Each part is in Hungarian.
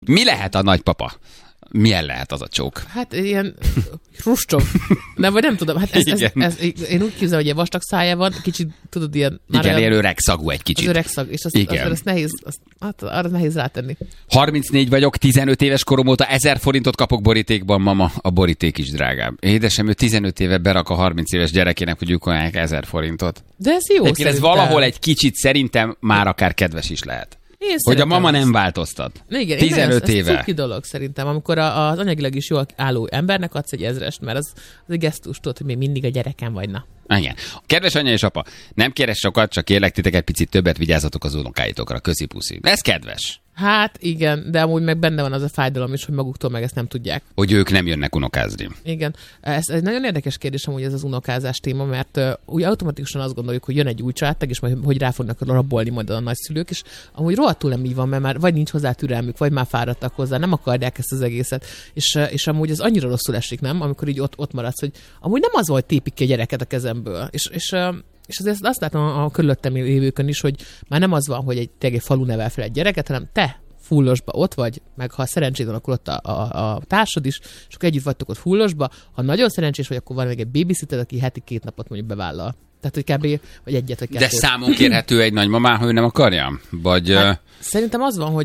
Mi lehet a nagypapa? Milyen lehet az a csók? Hát ilyen Hruscsov. Vagy nem tudom. Hát én úgy képzelem, hogy ilyen vastag szája van, kicsit tudod ilyen... Igen, ilyen öreg szagú egy kicsit. Az öreg szag, és azt nehéz, arra nehéz rátenni. 34 vagyok, 15 éves korom óta 1000 forintot kapok borítékban, mama, a boríték is drágább. Édesem, ő 15 éve berak a 30 éves gyerekének, hogy lyukolják 1000 forintot. De ez jó ez valahol egy kicsit szerintem már akár kedves is lehet. Hogy a mama nem változtat. Igen, 15 éve. Ez cuki dolog szerintem, amikor az anyagilag is jól álló embernek adsz egy 1000-est, mert az egy gesztus, tudod, hogy még mindig a gyerekem vagy, na. Igen. Kedves anya és apa, nem keres sokat, csak kérlek titeket picit többet vigyázzatok az unokáitokra. Köszi puszi. Ez kedves. Hát igen, de amúgy meg benne van az a fájdalom is, hogy maguktól meg ezt nem tudják. Hogy ők nem jönnek unokázni. Igen. Ez egy nagyon érdekes kérdés amúgy ez az unokázás téma, mert úgy automatikusan azt gondoljuk, hogy jön egy új családtag, és majd hogy rá fognak rabolni majd a nagyszülők, és amúgy rohadtul nem így van, mert már vagy nincs hozzá türelmük, vagy már fáradtak hozzá, nem akarják ezt az egészet. És amúgy az annyira rosszul esik, nem? Amikor így ott maradsz, hogy amúgy nem az volt tépik ki a gyereket a kezemből. És azért azt látom a körülöttem lévőkön is, hogy már nem az van, hogy egy falu nevel fel egy gyereket, hanem te fullosba ott vagy, meg ha szerencséd van, akkor ott a társad is, és akkor együtt vagytok ott fullosba. Ha nagyon szerencsés vagy, akkor van még egy babysitter, aki heti 2 napot mondjuk bevállal. Tehát, hogy kb. Vagy egyet, vagy 2. De számon kérhető egy nagymamá, ha ő nem akarja? Vagy... Hát, szerintem az van, hogy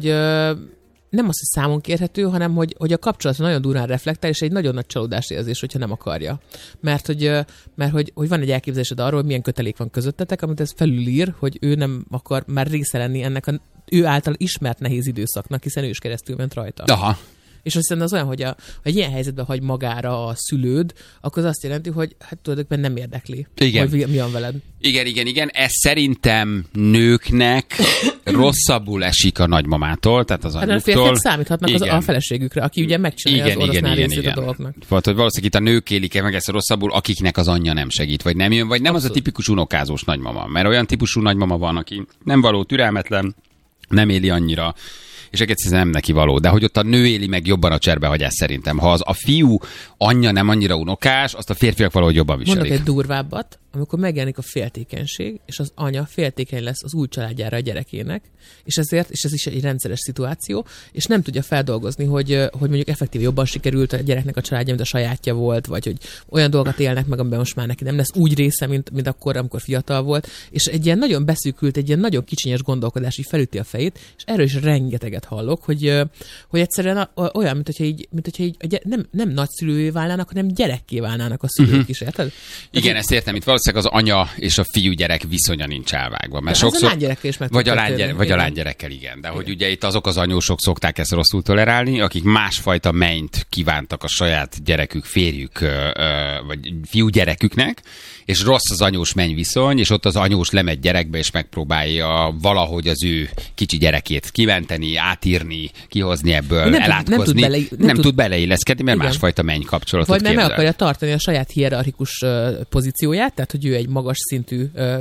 nem az, hogy számon kérhető, hanem hogy a kapcsolat nagyon durán reflektál, és egy nagyon nagy csalódás érzés, hogyha nem akarja. Mert hogy van egy elképzelésed arról, hogy milyen kötelék van közöttetek, amit ez felülír, hogy ő nem akar már része lenni ennek ő által ismert nehéz időszaknak, hiszen ő is keresztül ment rajta. Aha. És azt hiszem az olyan, hogy egy ilyen helyzetben hagy magára a szülőd, akkor az azt jelenti, hogy hát tulajdonképpen nem érdekli, igen. hogy mi van veled. Igen. Ez szerintem nőknek rosszabbul esik a nagymamától, tehát az anyuktól. Hát a férfiak számíthatnak a feleségükre, aki ugye megcsinálja az orosznál részét a dolgoknak. Vagy hogy valószínűleg itt a nők élik meg ezt rosszabbul, akiknek az anyja nem segít, vagy nem jön, vagy nem abszolút. Az a tipikus unokázós nagymama. Mert olyan típusú nagymama van, aki nem való, türelmetlen, nem éli annyira, és egész nem neki való. De hogy ott a nő éli meg jobban a cserbehagyás szerintem. Ha az a fiú anyja nem annyira unokás, azt a férfiak valahogy jobban viselik. Mondok egy durvábbat, amikor megjelenik a féltékenység, és az anya féltékeny lesz az új családjára a gyerekének, és ez is egy rendszeres szituáció, és nem tudja feldolgozni, hogy mondjuk effektív jobban sikerült a gyereknek a családja, mint a sajátja volt, vagy hogy olyan dolgokat élnek meg, amiben most már neki nem lesz úgy része, mint akkor, amikor fiatal volt, és egy ilyen nagyon beszűkült, egy ilyen nagyon kicsinyes gondolkodás így felüti a fejét, és erről is rengeteget hallok, hogy egyszerűen olyan, mint hogyha így nem nagyszülővé válnának, hanem gyerekké válnának a szülők is, érted? Igen, ezt értem, itt valószínűleg az anya és a fiú-gyerek viszonya nincs állvágva. Mert sokszor, a lánygyerekkel is vagy a lánygyerekkel, igen. De hogy ugye itt azok az anyósok szokták ezt rosszul tolerálni, akik másfajta menyt kívántak a saját gyerekük, férjük, vagy fiú-gyereküknek, és rossz az anyós menny viszony, és ott az anyós lemegy gyerekbe, és megpróbálja valahogy az ő kicsi gyerekét kimenteni, átírni, kihozni ebből, elátkozni. Nem tud beleilleszkedni, mert igen. Másfajta menny kapcsolatot vagy nem akarja tartani a saját hierarchikus pozícióját, tehát hogy ő egy magas szintű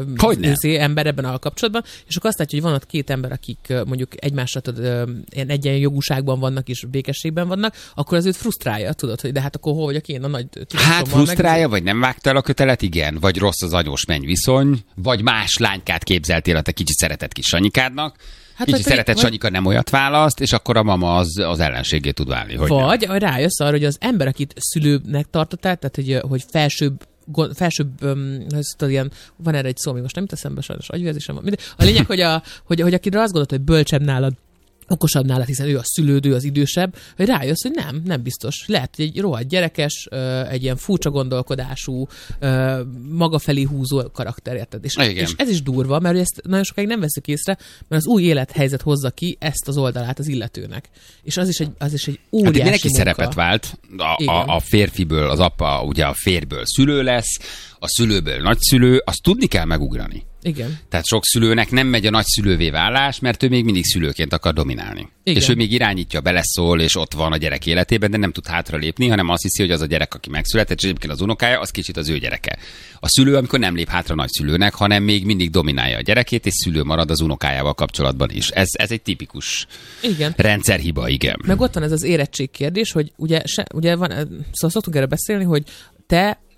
ember ebben a kapcsolatban, és akkor azt látja, hogy van ott 2 ember, akik mondjuk egymásra ilyen egyenjogúságban vannak és békességben vannak, akkor az őt frusztrálja, tudod, hogy de hát akkor hol vagyok én a nagy hát frusztrálja, vagy nem vágta el a kötelet, igen, vagy rossz az anyós menny viszony, vagy más lánykát képzeltél a te kicsit szeretett kis Sanyikádnak. Hát kicsit szeretett Sanyika nem olyat választ, és akkor a mama az ellenségé tud válni. Hogy vagy nem. Rájössz arra, hogy az ember, akit szülőnek tartottál, tehát hogy felsőbb ilyen, van erre egy szó, még most nem jut eszembe, sajnos agyvérzésem van. A lényeg, hogy akire azt gondolod, hogy bölcsebb nálad, okosabb nálad, hiszen ő a szülődő, az idősebb, hogy rájössz, hogy nem biztos. Lehet, hogy egy rohadt gyerekes, egy ilyen furcsa gondolkodású, maga felé húzó karakter, érted? És ez is durva, mert ezt nagyon sokáig nem veszük észre, mert az új élethelyzet hozza ki ezt az oldalát az illetőnek. És az is egy óriási hát mindenki szerepet vált. A férfiből az apa, ugye a férjből szülő lesz, a szülőből nagyszülő, azt tudni kell megugrani. Igen. Tehát sok szülőnek nem megy a nagyszülővé válás, mert ő még mindig szülőként akar dominálni. Igen. És ő még irányítja, beleszól, és ott van a gyerek életében, de nem tud hátralépni, hanem azt hiszi, hogy az a gyerek, aki megszületett, és egyébként az unokája, az kicsit az ő gyereke. A szülő, amikor nem lép hátra nagyszülőnek, hanem még mindig dominálja a gyerekét, és szülő marad az unokájával kapcsolatban is. Ez egy tipikus rendszerhiba, igen. Meg ott van ez az érettség kérdés, hogy ugye van, szóval szoktunk erre beszélni, hogy te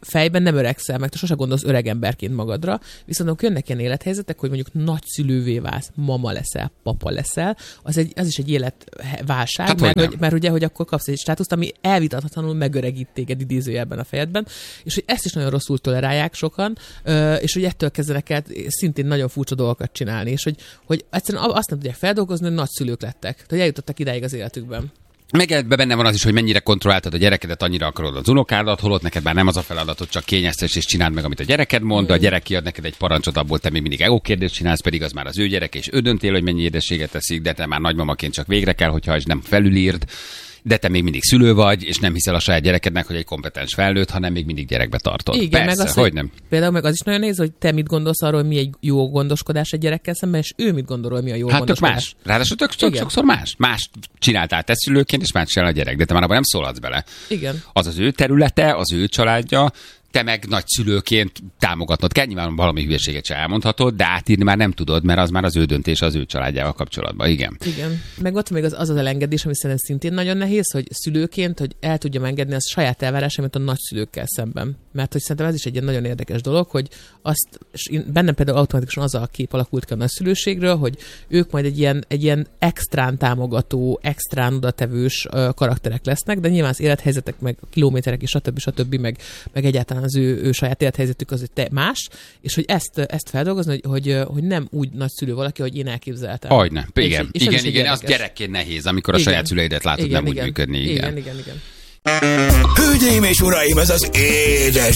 fejben nem öregszel, meg te sose gondolsz öreg emberként magadra, viszont amikor jönnek ilyen élethelyzetek, hogy mondjuk nagyszülővé válsz, mama leszel, papa leszel, az is egy életválság, Hát, mert ugye, hogy akkor kapsz egy státuszt, ami elvitathatatlanul megöregít téged idézőjelben a fejedben, és hogy ezt is nagyon rosszul tolerálják sokan, és hogy ettől kezdenek el szintén nagyon furcsa dolgokat csinálni, és hogy egyszerűen azt nem tudják feldolgozni, hogy nagyszülők lettek, tehát eljutottak idáig az életükben. Meg ebben benne van az is, hogy mennyire kontrolláltad a gyerekedet, annyira akarod az unokádat, holott neked már nem az a feladatod, csak kényeztes és csináld meg, amit a gyereked mond, a gyerek kiad neked egy parancsot, abból te még mindig ego kérdést csinálsz, pedig az már az ő gyereke, és ő döntél, hogy mennyi édességet teszik, de te már nagymamaként csak végre kell, hogyha és nem felülírd, de te még mindig szülő vagy, és nem hiszel a saját gyerekednek, hogy egy kompetens felnőtt, hanem még mindig gyerekbe tartod. Igen, persze, meg az, hogy nem. Például meg az is nagyon néz, hogy te mit gondolsz arról, hogy mi egy jó gondoskodás egy gyerekkel szemben, és ő mit gondol, hogy mi a jó gondoskodás. Más. Ráadásul tök sokszor más. Más csináltál te szülőként, és más csinál a gyerek, de te már abban nem szólalsz bele. Igen. Az az ő területe, az ő családja, te meg nagyszülőként támogatnod kell, nyilván valami hülyeséget se elmondhatod, de átírni már nem tudod, mert az már az ő döntés az ő családjával kapcsolatban, igen. Igen. Meg ott még az elengedés, ami szerintem szintén nagyon nehéz, hogy szülőként, hogy el tudjam engedni az saját elvárás, amit a nagyszülőkkel szemben. Mert hogy szerintem ez is egy ilyen nagyon érdekes dolog, hogy bennem például automatikusan az a kép alakult ki a nagyszülőségről, hogy ők majd egy ilyen extrán támogató, extrán odatevős karakterek lesznek, de nyilván az élethelyzetek, meg kilométerek és stb. Meg egyáltalán az ő saját élethelyzetük az, hogy te más, és hogy ezt feldolgozni, hogy nem úgy nagyszülő valaki, hogy én elképzeltem. Hogyne, igen. Igen, az gyerekként nehéz, amikor a saját szüleidet látod nem úgy működni. Igen. Hölgyeim és uraim, ez az édes